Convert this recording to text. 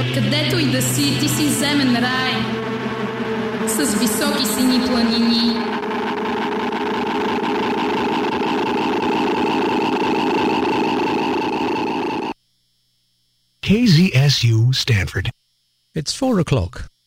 където и да си, ти си земен рай, с високи сини планини. KZSU Stanford. It's 4 o'clock.